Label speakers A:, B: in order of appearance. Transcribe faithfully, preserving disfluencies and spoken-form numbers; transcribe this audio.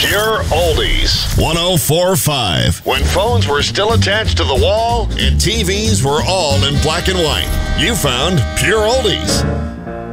A: Pure Oldies. one oh four point five. When phones were still attached to the wall and T Vs were all in black and white, you found Pure Oldies.